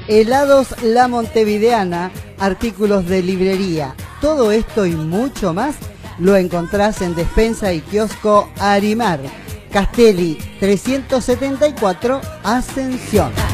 Helados La Montevideana, artículos de librería. Todo esto y mucho más lo encontrás en Despensa y Kiosco Arimar, Castelli 374, Ascensión.